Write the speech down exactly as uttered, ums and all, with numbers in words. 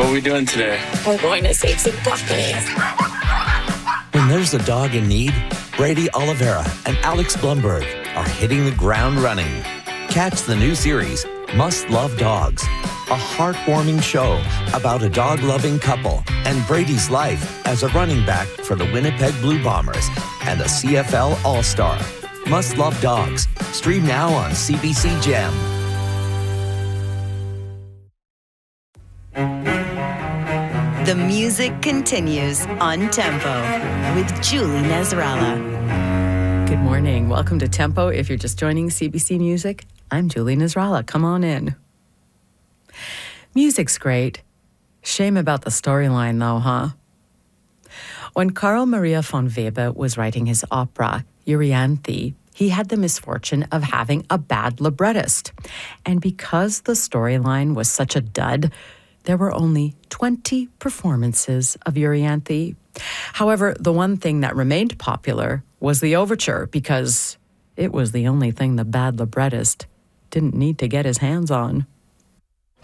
What are we doing today? We're going to save some puppies. When there's a dog in need, Brady Oliveira and Alex Blumberg are hitting the ground running. Catch the new series, Must Love Dogs, a heartwarming show about a dog-loving couple and Brady's life as a running back for the Winnipeg Blue Bombers and a C F L All-Star. Must Love Dogs. Stream now on C B C Gem. The music continues on Tempo with Julie Nasrallah. Good morning. Welcome to Tempo. If you're just joining C B C Music, I'm Julie Nasrallah. Come on in. Music's great. Shame about the storyline, though, huh? When Carl Maria von Weber was writing his opera, Euryanthe, he had the misfortune of having a bad librettist. And because the storyline was such a dud, there were only twenty performances of Euryanthe. However, the one thing that remained popular was the overture, because it was the only thing the bad librettist didn't need to get his hands on.